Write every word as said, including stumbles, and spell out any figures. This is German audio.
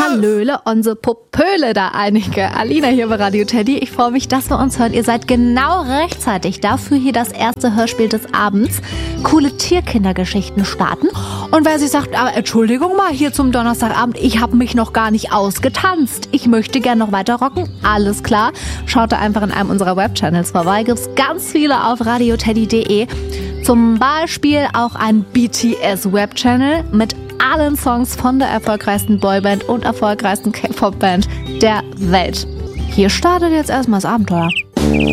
Hallöle, unsere Popöle da einige. Alina hier bei Radio Teddy. Ich freue mich, dass wir uns hören. Ihr seid genau rechtzeitig dafür hier das erste Hörspiel des Abends. Coole Tierkindergeschichten starten. Und wer sich sagt, aber Entschuldigung mal, hier zum Donnerstagabend, ich habe mich noch gar nicht ausgetanzt. Ich möchte gern noch weiter rocken. Alles klar. Schaut da einfach in einem unserer Webchannels vorbei. Gibt's ganz viele auf radioteddy punkt de. Zum Beispiel auch ein B T S-Webchannel mit allen Songs von der erfolgreichsten Boyband und erfolgreichsten K-Pop-Band der Welt. Hier startet jetzt erstmal das Abenteuer.